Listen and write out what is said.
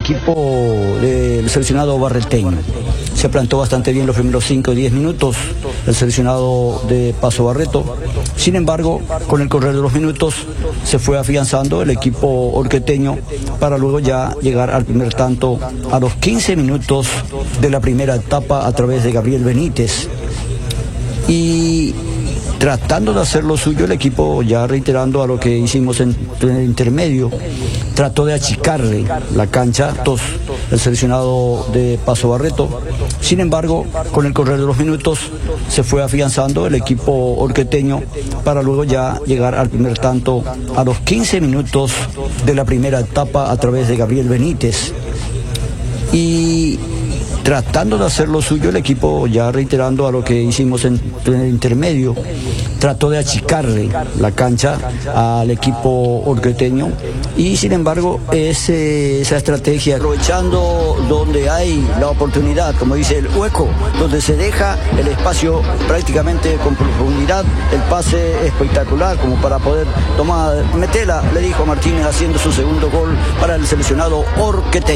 equipo del seleccionado barreteño. Se plantó bastante bien los primeros 5 o 10 minutos el seleccionado de Paso Barreto. Sin embargo, con el correr de los minutos se fue afianzando el equipo orqueteño para luego ya llegar al primer tanto a los 15 minutos de la primera etapa a través de Gabriel Benítez. Y tratando de hacer lo suyo el equipo, ya reiterando a lo que hicimos en el intermedio, trató de achicarle la cancha el seleccionado de Paso Barreto. Sin embargo, con el correr de los minutos se fue afianzando el equipo orqueteño para luego ya llegar al primer tanto a los 15 minutos de la primera etapa a través de Gabriel Benítez. Y tratando de hacer lo suyo el equipo, ya reiterando a lo que hicimos en el intermedio, trató de achicarle la cancha al equipo orqueteño y sin embargo esa estrategia, aprovechando donde hay la oportunidad, como dice el hueco, donde se deja el espacio prácticamente con profundidad, el pase espectacular como para poder tomar, metela, le dijo Martínez, haciendo su segundo gol para el seleccionado orqueteño.